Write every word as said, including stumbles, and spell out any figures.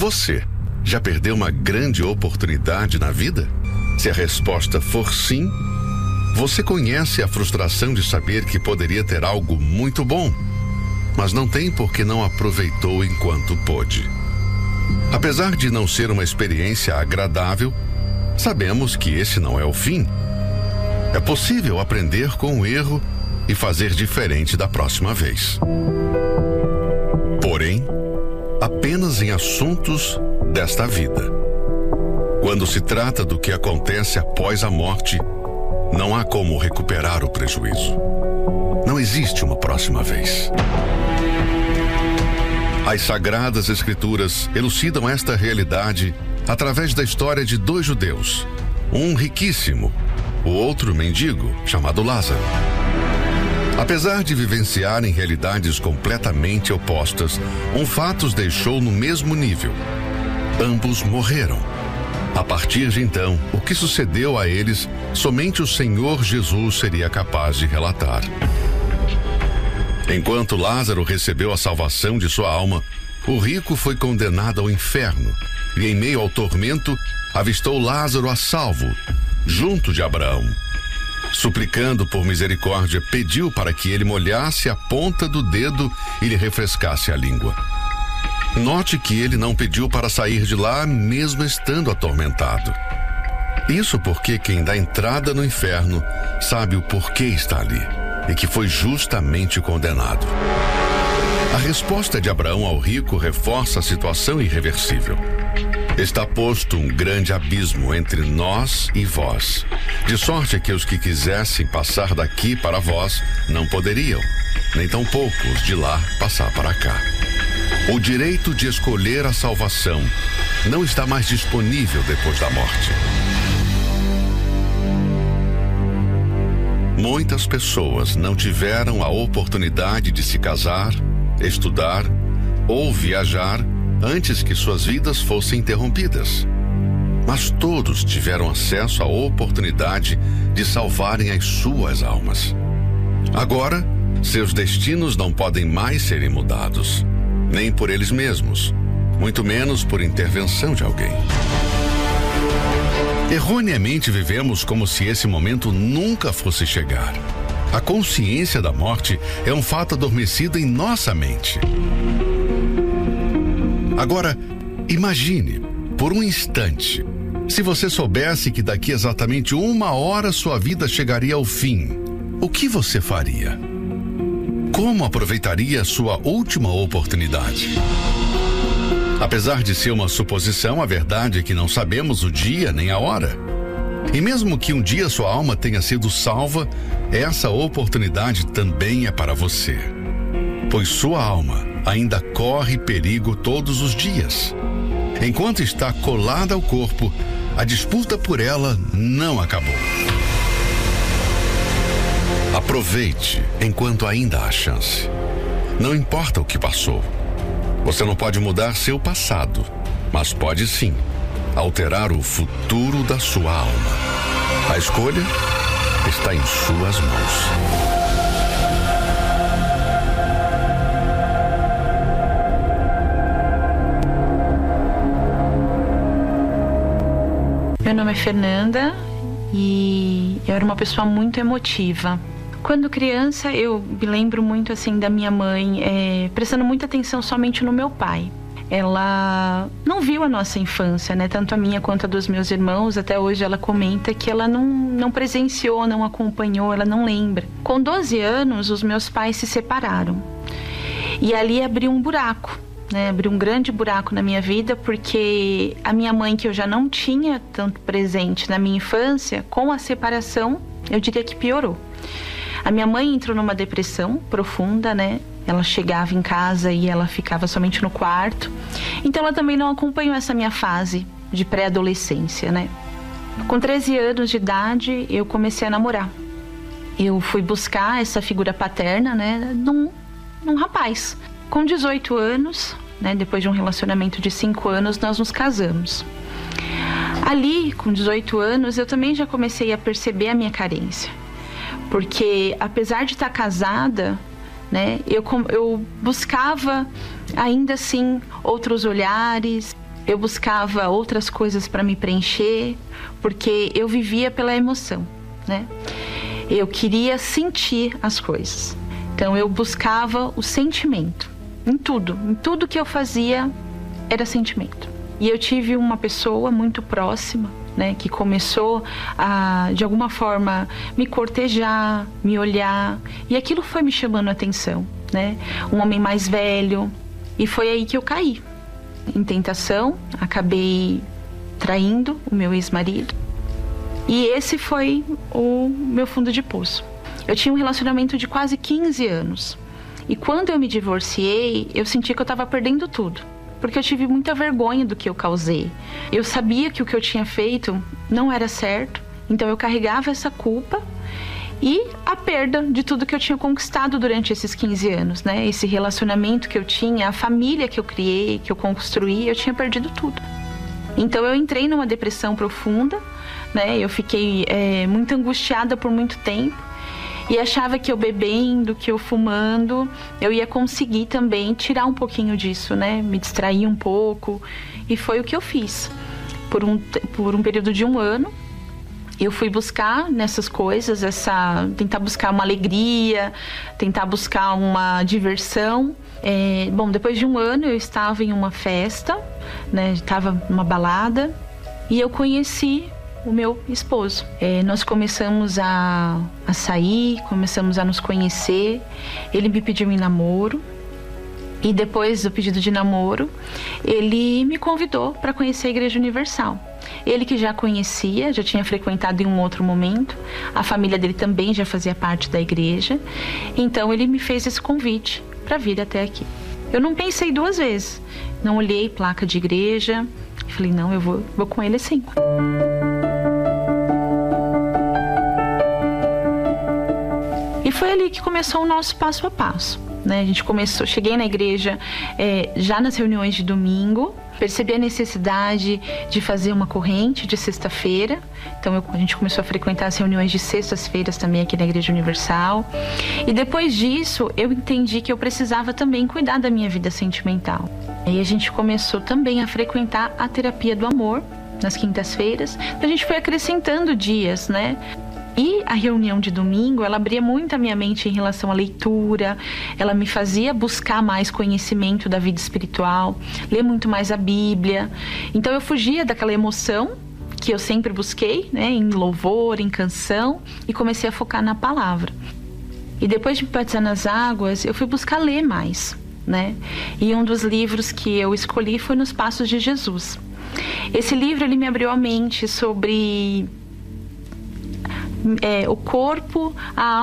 Você já perdeu uma grande oportunidade na vida? Se a resposta for sim, você conhece a frustração de saber que poderia ter algo muito bom, mas não tem porque não aproveitou enquanto pôde. Apesar de não ser uma experiência agradável, sabemos que esse não é o fim. É possível aprender com o erro e fazer diferente da próxima vez. Porém, apenas em assuntos desta vida. Quando se trata do que acontece após a morte, não há como recuperar o prejuízo. Não existe uma próxima vez. As Sagradas Escrituras elucidam esta realidade através da história de dois judeus, um riquíssimo, o outro mendigo, chamado Lázaro. Apesar de vivenciarem realidades completamente opostas, um fato os deixou no mesmo nível. Ambos morreram. A partir de então, o que sucedeu a eles, somente o Senhor Jesus seria capaz de relatar. Enquanto Lázaro recebeu a salvação de sua alma, o rico foi condenado ao inferno e, em meio ao tormento, avistou Lázaro a salvo, junto de Abraão. Suplicando por misericórdia, pediu para que ele molhasse a ponta do dedo e lhe refrescasse a língua. Note que ele não pediu para sair de lá, mesmo estando atormentado. Isso porque quem dá entrada no inferno sabe o porquê está ali e que foi justamente condenado. A resposta de Abraão ao rico reforça a situação irreversível. Está posto um grande abismo entre nós e vós, de sorte que os que quisessem passar daqui para vós não poderiam, nem tampouco os de lá passar para cá. O direito de escolher a salvação não está mais disponível depois da morte. Muitas pessoas não tiveram a oportunidade de se casar, estudar ou viajar antes que suas vidas fossem interrompidas. Mas todos tiveram acesso à oportunidade de salvarem as suas almas. Agora, seus destinos não podem mais serem mudados, nem por eles mesmos, muito menos por intervenção de alguém. Erroneamente vivemos como se esse momento nunca fosse chegar. A consciência da morte é um fato adormecido em nossa mente. Agora, imagine, por um instante, se você soubesse que daqui exatamente uma hora sua vida chegaria ao fim, o que você faria? Como aproveitaria a sua última oportunidade? Apesar de ser uma suposição, a verdade é que não sabemos o dia nem a hora. E mesmo que um dia sua alma tenha sido salva, essa oportunidade também é para você. Pois sua alma ainda corre perigo todos os dias. Enquanto está colada ao corpo, a disputa por ela não acabou. Aproveite enquanto ainda há chance. Não importa o que passou. Você não pode mudar seu passado, mas pode sim alterar o futuro da sua alma. A escolha está em suas mãos. Meu nome é Fernanda e eu era uma pessoa muito emotiva. Quando criança, eu me lembro muito assim da minha mãe, é, prestando muita atenção somente no meu pai. Ela não viu a nossa infância, né? Tanto a minha quanto a dos meus irmãos. Até hoje ela comenta que ela não, não presenciou, não acompanhou, ela não lembra. Com doze anos, os meus pais se separaram. E ali abriu um buraco, né? Abriu um grande buraco na minha vida, porque a minha mãe, que eu já não tinha tanto presente na minha infância, com a separação, eu diria que piorou. A minha mãe entrou numa depressão profunda, né? Ela chegava em casa e ela ficava somente no quarto. Então ela também não acompanhou essa minha fase de pré-adolescência, né? Com treze anos de idade, eu comecei a namorar. Eu fui buscar essa figura paterna, né? Num, num rapaz. Com dezoito anos, né? Depois de um relacionamento de cinco anos, nós nos casamos. Ali, com dezoito anos, eu também já comecei a perceber a minha carência. Porque, apesar de estar casada, né, eu, eu buscava ainda assim outros olhares. Eu buscava outras coisas para me preencher, porque eu vivia pela emoção, né? Eu queria sentir as coisas. Então eu buscava o sentimento. Em tudo, em tudo que eu fazia era sentimento. E eu tive uma pessoa muito próxima, né, que começou a, de alguma forma, me cortejar, me olhar. E aquilo foi me chamando a atenção, né? Um homem mais velho. E foi aí que eu caí em tentação, acabei traindo o meu ex-marido. E esse foi o meu fundo de poço. Eu tinha um relacionamento de quase quinze anos. E quando eu me divorciei, eu senti que eu estava perdendo tudo. Porque eu tive muita vergonha do que eu causei. Eu sabia que o que eu tinha feito não era certo. Então eu carregava essa culpa e a perda de tudo que eu tinha conquistado durante esses quinze anos, né? Esse relacionamento que eu tinha, a família que eu criei, que eu construí, eu tinha perdido tudo. Então eu entrei numa depressão profunda, né? Eu fiquei é, muito angustiada por muito tempo e achava que eu bebendo, que eu fumando, eu ia conseguir também tirar um pouquinho disso, né? Me distrair um pouco, e foi o que eu fiz. Por um, por um período de um ano, eu fui buscar nessas coisas, essa, tentar buscar uma alegria, tentar buscar uma diversão. É, bom, depois de um ano eu estava em uma festa, né, estava numa balada, e eu conheci o meu esposo. É, nós começamos a, a sair, começamos a nos conhecer. Ele me pediu em namoro. E depois do pedido de namoro, ele me convidou para conhecer a Igreja Universal. Ele que já conhecia, já tinha frequentado em um outro momento, a família dele também já fazia parte da igreja, então ele me fez esse convite para vir até aqui. Eu não pensei duas vezes, não olhei placa de igreja, falei, não, eu vou, vou com ele sim. E foi ali que começou o nosso passo a passo. Né? A gente começou, cheguei na igreja é, já nas reuniões de domingo, percebi a necessidade de fazer uma corrente de sexta-feira, então eu, a gente começou a frequentar as reuniões de sextas-feiras também aqui na Igreja Universal, e depois disso eu entendi que eu precisava também cuidar da minha vida sentimental. Aí a gente começou também a frequentar a terapia do amor nas quintas-feiras, então a gente foi acrescentando dias, né? E a reunião de domingo, ela abria muito a minha mente em relação à leitura, ela me fazia buscar mais conhecimento da vida espiritual, ler muito mais a Bíblia. Então eu fugia daquela emoção que eu sempre busquei, né, em louvor, em canção, e comecei a focar na palavra. E depois de me batizar nas águas, eu fui buscar ler mais, né? E um dos livros que eu escolhi foi Nos Passos de Jesus. Esse livro, ele me abriu a mente sobre... É, o corpo, a